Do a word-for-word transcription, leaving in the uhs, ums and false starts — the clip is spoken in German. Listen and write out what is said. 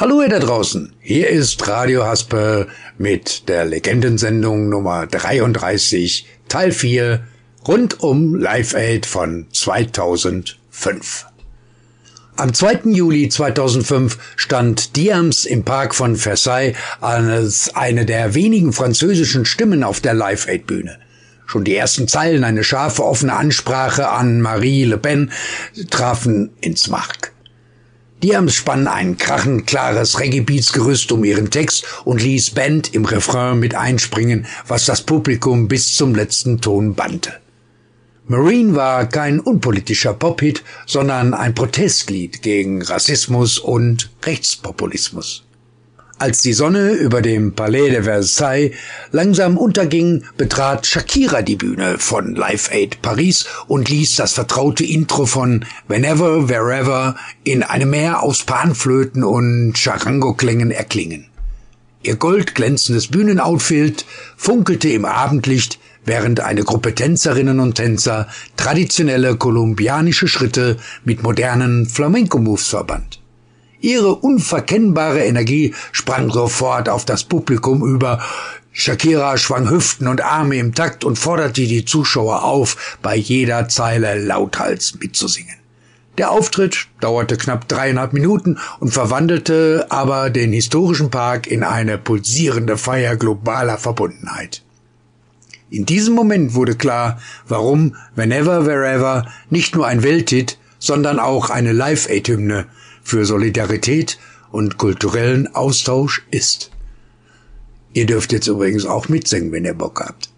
Hallo ihr da draußen, hier ist Radio Haspel mit der Legendensendung Nummer dreiunddreißig, Teil vier, rund um Live Aid von zweitausendfünf. Am zweiten Juli zweitausendfünf stand Diams im Park von Versailles als eine der wenigen französischen Stimmen auf der Live Aid Bühne. Schon die ersten Zeilen, eine scharfe, offene Ansprache an Marie Le Pen, trafen ins Mark. Diams spann ein krachend klares Reggae-Beats-Gerüst um ihren Text und ließ Band im Refrain mit einspringen, was das Publikum bis zum letzten Ton bannte. Marine war kein unpolitischer Pop-Hit, sondern ein Protestlied gegen Rassismus und Rechtspopulismus. Als die Sonne über dem Palais de Versailles langsam unterging, betrat Shakira die Bühne von Live Aid Paris und ließ das vertraute Intro von Whenever, Wherever in einem Meer aus Panflöten und Charango-Klängen erklingen. Ihr goldglänzendes Bühnenoutfit funkelte im Abendlicht, während eine Gruppe Tänzerinnen und Tänzer traditionelle kolumbianische Schritte mit modernen Flamenco-Moves verband. Ihre unverkennbare Energie sprang sofort auf das Publikum über. Shakira schwang Hüften und Arme im Takt und forderte die Zuschauer auf, bei jeder Zeile lauthals mitzusingen. Der Auftritt dauerte knapp dreieinhalb Minuten und verwandelte aber den historischen Park in eine pulsierende Feier globaler Verbundenheit. In diesem Moment wurde klar, warum Whenever, Wherever nicht nur ein Welthit, sondern auch eine Live-Aid-Hymne für Solidarität und kulturellen Austausch ist. Ihr dürft jetzt übrigens auch mitsingen, wenn ihr Bock habt.